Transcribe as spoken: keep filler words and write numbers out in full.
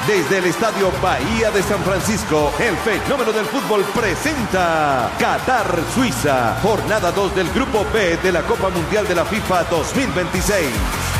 Desde el Estadio Bahía de San Francisco, el fenómeno del fútbol presenta Qatar, Suiza, jornada dos del Grupo B de la Copa Mundial de la FIFA dos mil veintiséis.